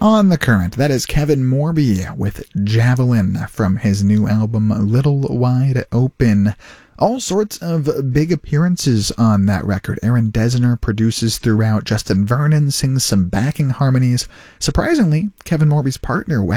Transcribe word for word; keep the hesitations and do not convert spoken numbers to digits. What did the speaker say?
On the Current, that is Kevin Morby with Javelin from his new album Little Wide Open. All sorts of big appearances on that record. Aaron Dessner produces throughout. Justin Vernon sings some backing harmonies. Surprisingly, Kevin Morby's partner,